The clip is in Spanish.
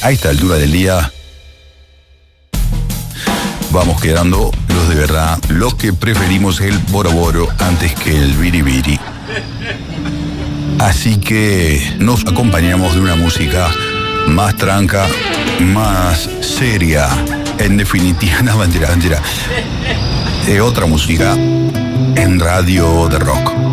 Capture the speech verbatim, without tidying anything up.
a esta altura del día vamos quedando los de verdad, los que preferimos el boroboro antes que el biribiri. Así que nos acompañamos de una música más tranca, más seria. En definitiva, no, mentira, mentira. De otra música en Radio de Rock.